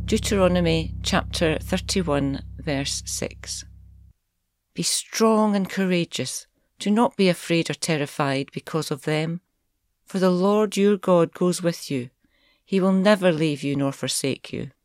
Deuteronomy chapter 31, verse 6. Be strong and courageous. Do not be afraid or terrified because of them, for the Lord your God goes with you. He will never leave you nor forsake you.